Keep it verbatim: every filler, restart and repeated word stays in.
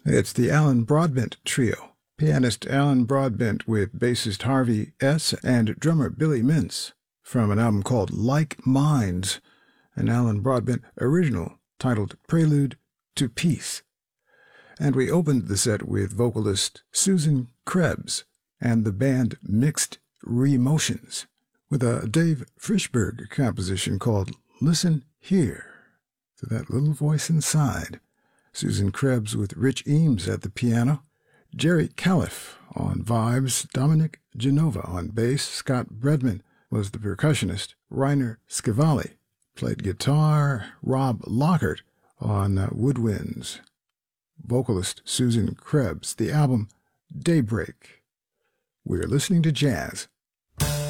It's the Alan Broadbent Trio. Pianist Alan Broadbent with bassist Harvey S. and drummer Billy Mintz from an album called Like Minds, an Alan Broadbent original titled Prelude to Peace. And we opened the set with vocalist Susan Krebs and the band Mixed Remotions with a Dave Frischberg composition called Listen Here to That Little Voice Inside. Susan Krebs with Rich Eames at the piano, Jerry Calliff on vibes, Dominic Genova on bass, Scott Bredman was the percussionist, Reiner Skivali played guitar, Rob Lockhart on uh, woodwinds, vocalist Susan Krebs, the album Daybreak. We're listening to jazz.